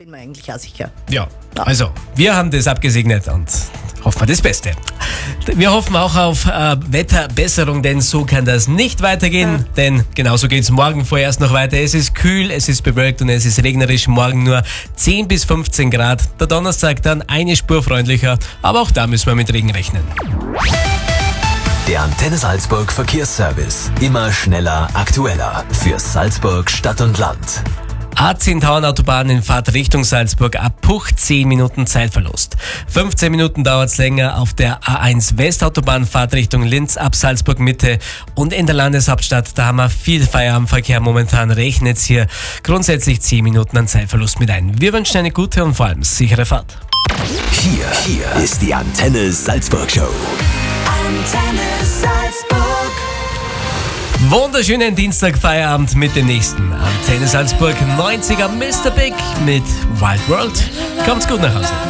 Bin mir eigentlich auch sicher. Ja, also wir haben das abgesegnet und hoffen wir das Beste. Wir hoffen auch auf Wetterbesserung, denn so kann das nicht weitergehen. Denn genauso geht es morgen vorerst noch weiter. Es ist kühl, es ist bewölkt und es ist regnerisch. Morgen nur 10 bis 15 Grad. Der Donnerstag dann eine Spur freundlicher, aber auch da müssen wir mit Regen rechnen. Der Antenne Salzburg Verkehrsservice. Immer schneller, aktueller. Für Salzburg Stadt und Land. A10 Tauernautobahn in Fahrt Richtung Salzburg ab Puch 10 Minuten Zeitverlust. 15 Minuten dauert's länger auf der A1 Westautobahn Fahrt Richtung Linz ab Salzburg Mitte und in der Landeshauptstadt. Da haben wir viel Feierabendverkehr momentan. Rechnet's hier grundsätzlich 10 Minuten an Zeitverlust mit ein. Wir wünschen eine gute und vor allem sichere Fahrt. Hier ist die Antenne Salzburg Show. Antenne Salzburg. Wunderschönen Dienstag Feierabend mit dem nächsten Antenne Salzburg 90er Mr. Big mit Wild World. Kommt's gut nach Hause.